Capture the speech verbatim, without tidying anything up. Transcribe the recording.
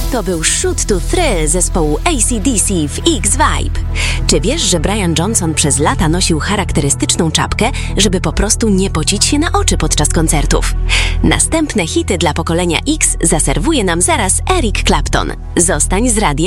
To był Shoot to Thrill zespołu A C D C w X-Vibe. Czy wiesz, że Brian Johnson przez lata nosił charakterystyczną czapkę, żeby po prostu nie pocić się na oczy podczas koncertów? Następne hity dla pokolenia X zaserwuje nam zaraz Eric Clapton. Zostań z radiem.